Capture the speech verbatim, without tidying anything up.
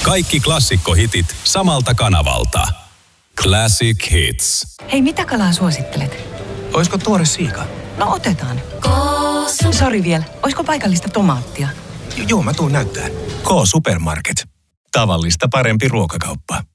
Kaikki klassikkohitit samalta kanavalta. Classic Hits. Hei, mitä kalaa suosittelet? Oisko tuore siika? No otetaan. Sori vielä, oisko paikallista tomaattia? Joo, mä tuun näyttää. K-Supermarket. Tavallista parempi ruokakauppa.